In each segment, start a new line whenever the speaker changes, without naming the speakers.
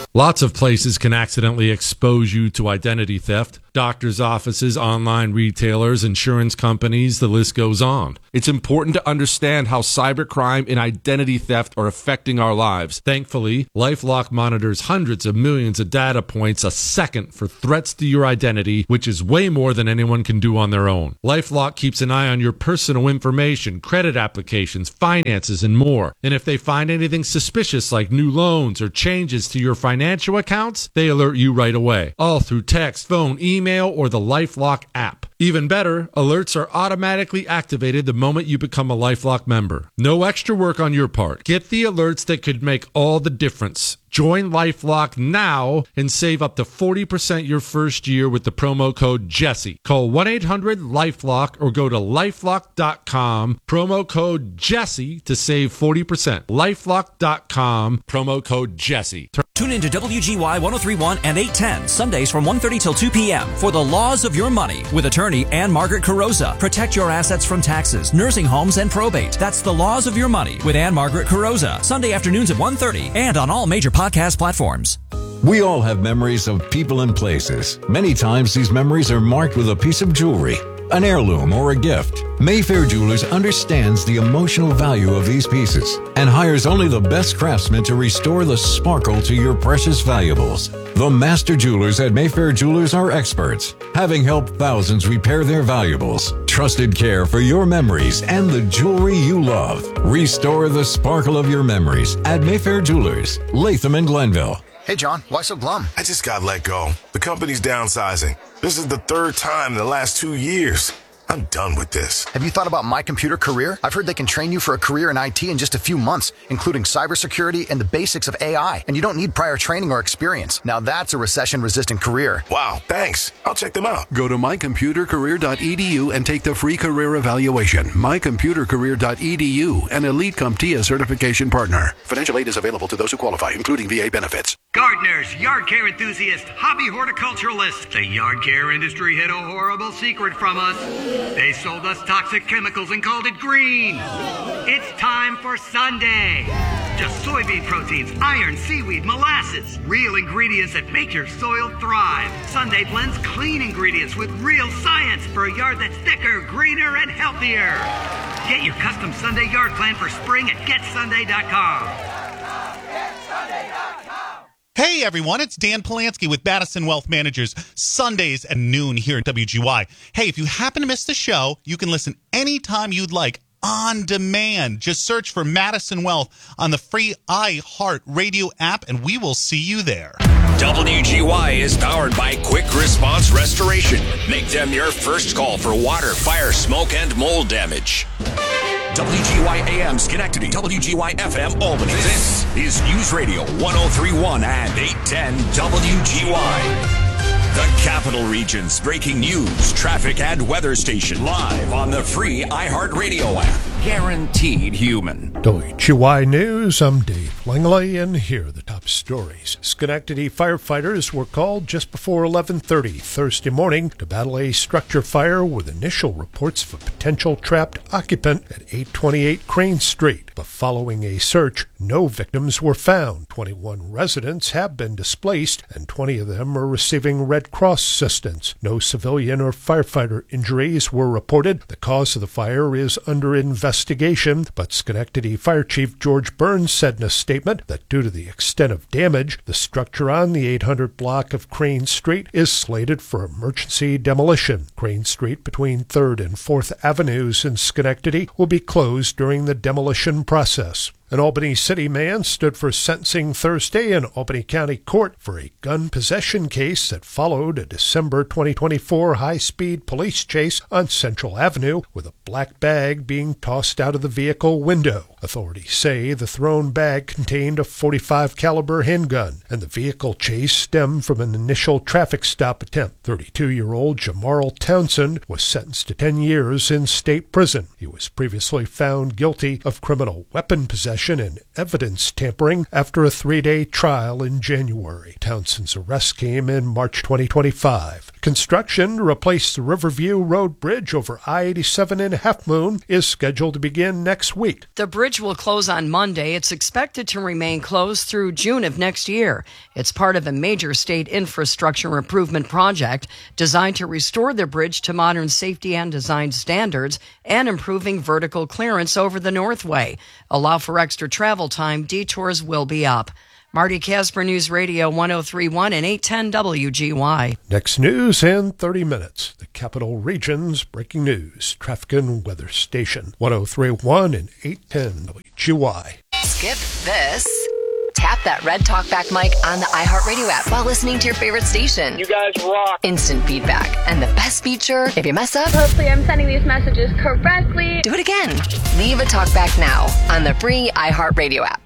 Lots of places can accidentally expose you to identity theft. Doctors' offices, online retailers, insurance companies, the list goes on. It's important to understand how cybercrime and identity theft are affecting our lives. Thankfully, LifeLock monitors hundreds of millions of data points a second for threats to your identity, which is way more than anyone can do on their own. LifeLock keeps an eye on your personal information, credit applications, finances, and more. And if they find anything suspicious like new loans or changes to your financial accounts, they alert you right away. All through text, phone, email, or the LifeLock app. Even better, alerts are automatically activated the moment you become a LifeLock member. No extra work on your part. Get the alerts that could make all the difference. Join LifeLock now and save up to 40% your first year with the promo code Jesse. Call 1-800-LifeLock or go to LifeLock.com, promo code Jesse to save 40%. LifeLock.com, promo code Jesse.
Tune in to WGY 1031 and 810, Sundays from 1:30 till 2 p.m. for The Laws of Your Money with attorney Ann-Margaret Carrozza. Protect your assets from taxes, nursing homes, and probate. That's The Laws of Your Money with Ann-Margaret Carrozza. Sunday afternoons at 1:30 and on all major podcast platforms.
We all have memories of people and places. Many times these memories are marked with a piece of jewelry, an heirloom, or a gift. Mayfair Jewelers understands the emotional value of these pieces and hires only the best craftsmen to restore the sparkle to your precious valuables. The master jewelers at Mayfair Jewelers are experts, having helped thousands repair their valuables. Trusted care for your memories and the jewelry you love. Restore the sparkle of your memories at Mayfair Jewelers, Latham and Glenville.
Hey, John, why so glum?
I just got let go. The company's downsizing. This is the third time in the last 2 years. I'm done with this.
Have you thought about My Computer Career? I've heard they can train you for a career in IT in just a few months, including cybersecurity and the basics of AI. And you don't need prior training or experience. Now that's a recession-resistant career.
Wow, thanks. I'll check them out.
Go to mycomputercareer.edu and take the free career evaluation. mycomputercareer.edu, an Elite CompTIA certification partner. Financial aid is available to those who qualify, including VA benefits.
Gardeners, yard care enthusiasts, hobby horticulturalists. The yard care industry hid a horrible secret from us. They sold us toxic chemicals and called it green. It's time for Sunday. Just soybean proteins, iron, seaweed, molasses. Real ingredients that make your soil thrive. Sunday blends clean ingredients with real science for a yard that's thicker, greener, and healthier. Get your custom Sunday yard plan for spring at GetSunday.com.
Hey everyone, it's Dan Polanski with Madison Wealth Managers, Sundays at noon here at WGY. Hey, if you happen to miss the show, you can listen anytime you'd like on demand. Just search for Madison Wealth on the free iHeart Radio app and we will see you there.
WGY is powered by Quick Response Restoration. Make them your first call for water, fire, smoke, and mold damage. WGY AM Schenectady, WGY FM Albany. This is News Radio 1031 and 810 WGY. The Capital Region's breaking news, traffic, and weather station live on the free iHeartRadio app. Guaranteed human.
WGY News, I'm Dave Langley, and here are the top stories. Schenectady firefighters were called just before 11:30 Thursday morning to battle a structure fire with initial reports of a potential trapped occupant at 828 Crane Street. But following a search, no victims were found. 21 residents have been displaced, and 20 of them are receiving Red Cross assistance. No civilian or firefighter injuries were reported. The cause of the fire is under investigation, but Schenectady Fire Chief George Burns said in a statement that due to the extent of damage, the structure on the 800 block of Crane Street is slated for emergency demolition. Crane Street between 3rd and 4th Avenues in Schenectady will be closed during the demolition process. An Albany City man stood for sentencing Thursday in Albany County Court for a gun possession case that followed a December 2024 high-speed police chase on Central Avenue with a black bag being tossed out of the vehicle window. Authorities say the thrown bag contained a .45 caliber handgun, and the vehicle chase stemmed from an initial traffic stop attempt. 32-year-old Jamarl Townsend was sentenced to 10 years in state prison. He was previously found guilty of criminal weapon possession possession and evidence tampering after a 3-day trial in January. Townsend's arrest came in March 2025. Construction to replace the Riverview Road Bridge over I-87 in Half Moon is scheduled to begin next week.
The bridge will close on Monday. It's expected to remain closed through June of next year. It's part of a major state infrastructure improvement project designed to restore the bridge to modern safety and design standards and improving vertical clearance over the Northway. Allow for extra travel time. Detours will be up. Marty Casper, News Radio 103.1 and 810 WGY.
Next news in 30 minutes. The Capital Region's breaking news. Traffic and weather station 103.1 and 810 WGY.
Skip this. Tap that red talkback mic on the iHeartRadio app while listening to your favorite station.
You guys rock.
Instant feedback. And the best feature, if you mess up,
hopefully I'm sending these messages correctly.
Do it again. Leave a talkback now on the free iHeartRadio app.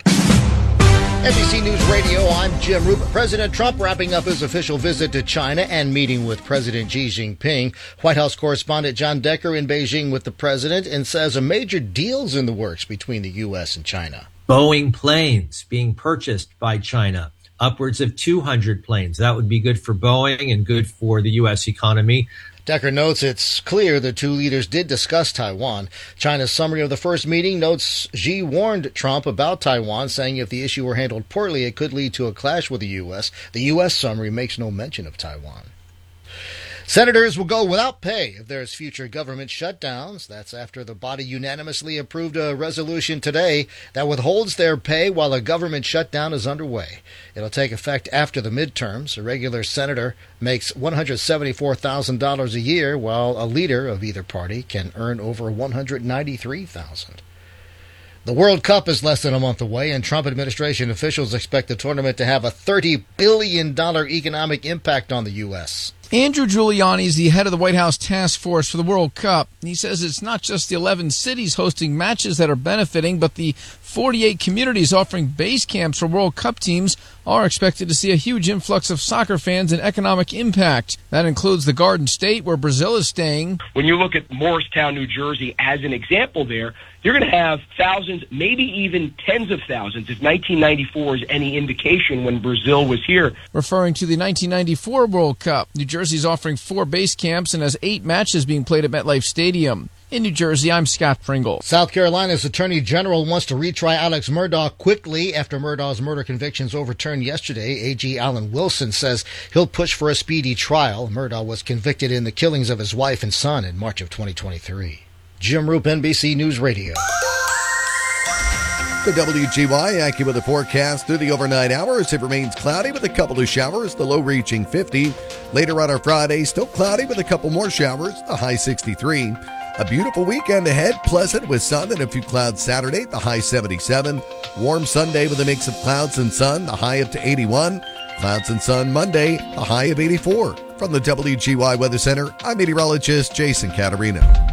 NBC News Radio, I'm Jim Rupert. President Trump wrapping up his official visit to China and meeting with President Xi Jinping. White House correspondent John Decker in Beijing with the president and says a major deal's in the works between the U.S. and China.
Boeing planes being purchased by China, upwards of 200 planes. That would be good for Boeing and good for the U.S. economy.
Decker notes it's clear the two leaders did discuss Taiwan. China's summary of the first meeting notes Xi warned Trump about Taiwan, saying if the issue were handled poorly, it could lead to a clash with the U.S. The U.S. summary makes no mention of Taiwan. Senators will go without pay if there's future government shutdowns. That's after the body unanimously approved a resolution today that withholds their pay while a government shutdown is underway. It'll take effect after the midterms. A regular senator makes $174,000 a year, while a leader of either party can earn over $193,000. The World Cup is less than a month away, and Trump administration officials expect the tournament to have a $30 billion economic impact on the U.S.
Andrew Giuliani is the head of the White House task force for the World Cup. He says it's not just the 11 cities hosting matches that are benefiting, but the 48 communities offering base camps for World Cup teams are expected to see a huge influx of soccer fans and economic impact. That includes the Garden State, where Brazil is staying.
When you look at Morristown, New Jersey, as an example there, you're going to have thousands, maybe even tens of thousands, if 1994 is any indication when Brazil was here.
Referring to the 1994 World Cup, New Jersey is offering 4 base camps and has 8 matches being played at MetLife Stadium. In New Jersey, I'm Scott Pringle.
South Carolina's Attorney General wants to retry Alex Murdaugh quickly after Murdaugh's murder convictions overturned yesterday. AG Alan Wilson says he'll push for a speedy trial. Murdaugh was convicted in the killings of his wife and son in March of 2023. Jim Roop, NBC News Radio.
The WGY AccuWeather forecast through the overnight hours. It remains cloudy with a couple of showers, the low reaching 50. Later on our Friday, still cloudy with a couple more showers, the high 63. A beautiful weekend ahead, pleasant with sun and a few clouds Saturday, the high 77. Warm Sunday with a mix of clouds and sun, the high up to 81. Clouds and sun Monday, the high of 84. From the WGY Weather Center, I'm meteorologist Jason Caterina.